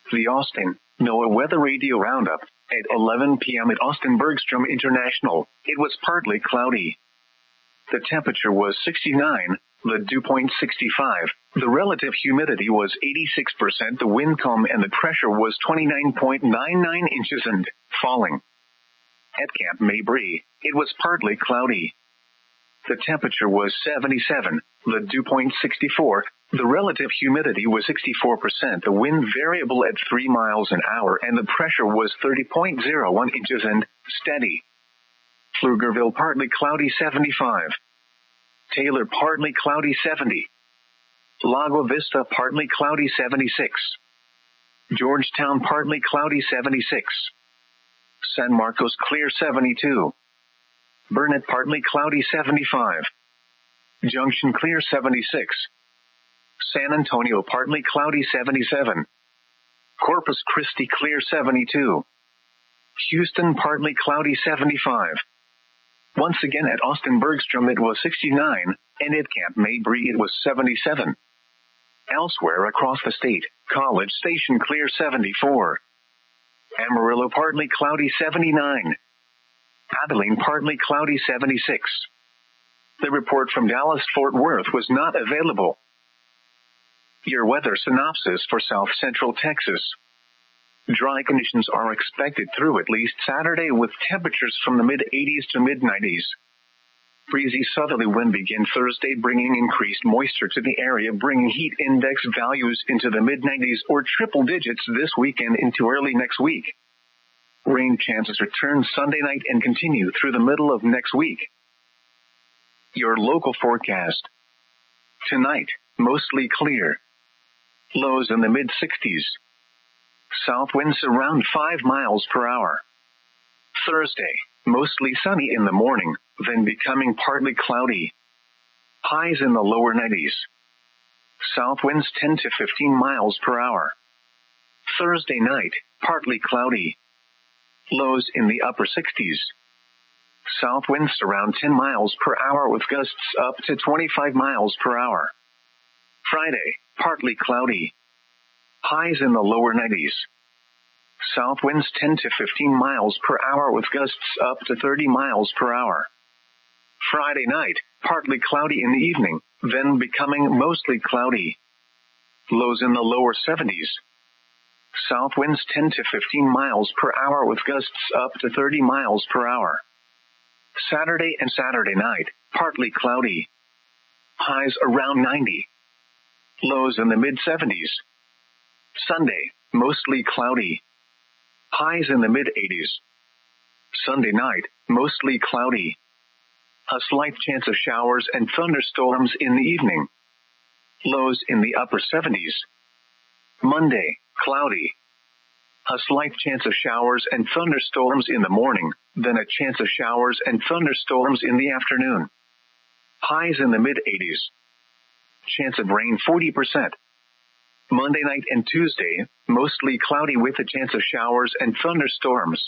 The Austin NOAA Weather Radio Roundup. At 11 p.m. at Austin Bergstrom International, it was partly cloudy. The temperature was 69, the dew point 65, the relative humidity was 86%, the wind calm and the pressure was 29.99 inches and falling. At Camp Mabry, it was partly cloudy. The temperature was 77, the dew point 64, the relative humidity was 64%, the wind variable at 3 miles an hour, and the pressure was 30.01 inches and steady. Pflugerville partly cloudy 75. Taylor partly cloudy 70. Lago Vista partly cloudy 76. Georgetown partly cloudy 76. San Marcos clear 72. Burnett partly cloudy 75. Junction clear 76. San Antonio partly cloudy 77. Corpus Christi clear 72. Houston partly cloudy 75. Once again at Austin Bergstrom it was 69, and at Camp Mabry it was 77. Elsewhere across the state, College Station clear 74. Amarillo partly cloudy 79. Abilene partly cloudy 76. The report from Dallas-Fort Worth was not available. Your weather synopsis for South Central Texas. Dry conditions are expected through at least Saturday with temperatures from the mid-80s to mid-90s. Breezy southerly wind begin Thursday, bringing increased moisture to the area, bringing heat index values into the mid-90s or triple digits this weekend into early next week. Rain chances return Sunday night and continue through the middle of next week. Your local forecast. Tonight, mostly clear. Lows in the mid-60s. South winds around 5 miles per hour. Thursday, mostly sunny in the morning, then becoming partly cloudy. Highs in the lower 90s. South winds 10 to 15 miles per hour. Thursday night, partly cloudy. Lows in the upper 60s. South winds around 10 miles per hour with gusts up to 25 miles per hour. Friday, partly cloudy. Highs in the lower 90s. South winds 10 to 15 miles per hour with gusts up to 30 miles per hour. Friday night, partly cloudy in the evening, then becoming mostly cloudy. Lows in the lower 70s. South winds 10 to 15 miles per hour with gusts up to 30 miles per hour. Saturday and Saturday night, partly cloudy. Highs around 90. Lows in the mid-70s. Sunday, mostly cloudy. Highs in the mid-80s. Sunday night, mostly cloudy. A slight chance of showers and thunderstorms in the evening. Lows in the upper 70s. Monday, cloudy. A slight chance of showers and thunderstorms in the morning, then a chance of showers and thunderstorms in the afternoon. Highs in the mid-80s. Chance of rain 40%. Monday night and Tuesday, mostly cloudy with a chance of showers and thunderstorms.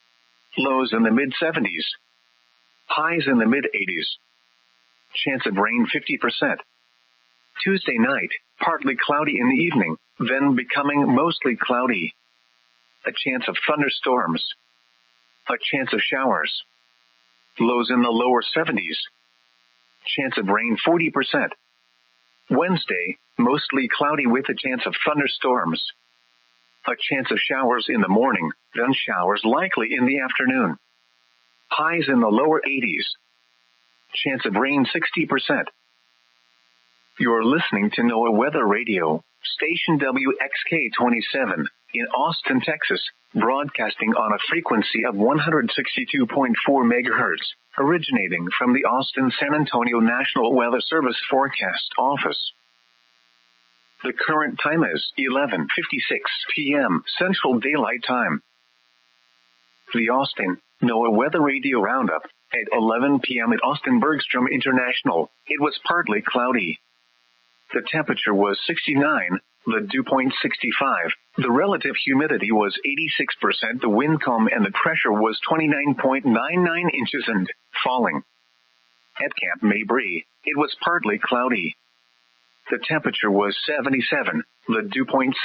Lows in the mid-70s. Highs in the mid-80s. Chance of rain 50%. Tuesday night, partly cloudy in the evening, then becoming mostly cloudy. A chance of thunderstorms. A chance of showers. Lows in the lower 70s. Chance of rain 40%. Wednesday, mostly cloudy with a chance of thunderstorms. A chance of showers in the morning, then showers likely in the afternoon. Highs in the lower 80s. Chance of rain 60%. You're listening to NOAA Weather Radio, station WXK-27, in Austin, Texas, broadcasting on a frequency of 162.4 megahertz, originating from the Austin-San Antonio National Weather Service Forecast Office. The current time is 11:56 p.m. Central Daylight Time. The Austin NOAA Weather Radio Roundup. At 11 p.m. at Austin Bergstrom International, it was partly cloudy. The temperature was 69, the dew point 65, the relative humidity was 86%, the wind calm and the pressure was 29.99 inches and falling. At Camp Mabry, it was partly cloudy. The temperature was 77, the dew point